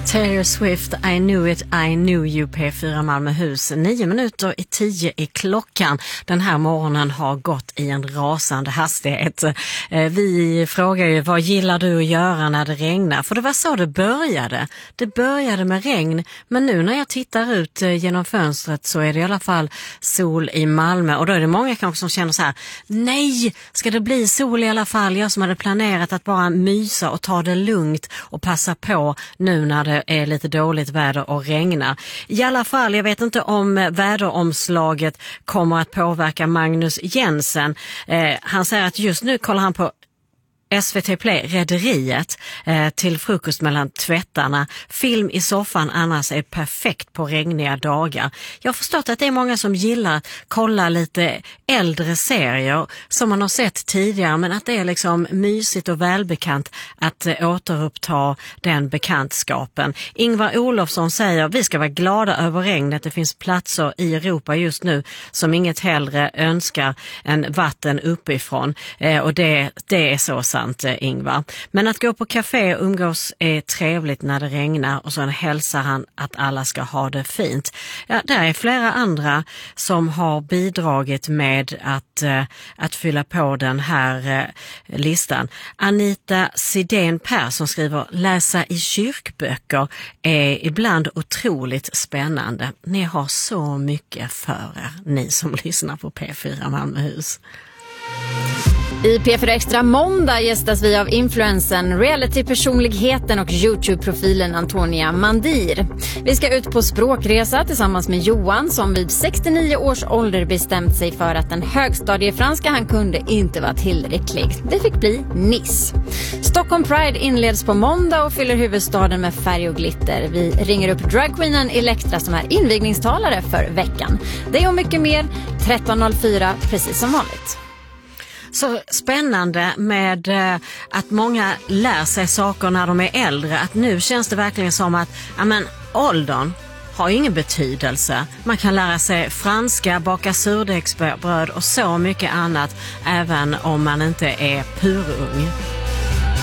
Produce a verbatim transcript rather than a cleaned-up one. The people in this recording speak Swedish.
Taylor Swift, I knew it, I knew you, P fyra Malmöhus. Nio minuter i tio i klockan. Den här morgonen har gått i en rasande hastighet. Vi frågar ju, vad gillar du att göra när det regnar? För det var så det började. Det började med regn, men nu när jag tittar ut genom fönstret så är det i alla fall sol i Malmö. Och då är det många kanske som känner så här: nej, ska det bli sol i alla fall? Jag som hade planerat att bara mysa och ta det lugnt och passa på nu när det är lite dåligt väder och regna. I alla fall, jag vet inte om väderomslaget kommer att påverka Magnus Jensen. Eh, han säger att just nu kollar han på S V T Play, Rederiet, eh, till frukost mellan tvättarna. Film i soffan annars är perfekt på regniga dagar. Jag har förstått att det är många som gillar att kolla lite äldre serier som man har sett tidigare, men att det är liksom mysigt och välbekant att eh, återuppta den bekantskapen. Ingvar Olofsson säger: vi ska vara glada över regnet. Det finns platser i Europa just nu som inget hellre önskar än vatten uppifrån. Eh, och det, det är så sant. Ingvar. Men att gå på café och umgås är trevligt när det regnar, och så hälsar han att alla ska ha det fint. Ja, där är flera andra som har bidragit med att, uh, att fylla på den här uh, listan. Anita Sidén Persson skriver: läsa i kyrkböcker är ibland otroligt spännande. Ni har så mycket för er, ni som lyssnar på P fyra Malmöhus. I P fyra Extra måndag gästas vi av influensen, reality-personligheten och YouTube-profilen Antonia Mandir. Vi ska ut på språkresa tillsammans med Johan, som vid sextionio års ålder bestämt sig för att den högstadiefranska han kunde inte var tillräcklig. Det fick bli Nice. Stockholm Pride inleds på måndag och fyller huvudstaden med färg och glitter. Vi ringer upp dragqueenen Elektra som är invigningstalare för veckan. Det och mycket mer, tretton noll fyra, precis som vanligt. Så spännande med eh, att många lär sig saker när de är äldre. Att nu känns det verkligen som att ja, men, åldern har ingen betydelse. Man kan lära sig franska, baka surdegsbröd och så mycket annat även om man inte är purung.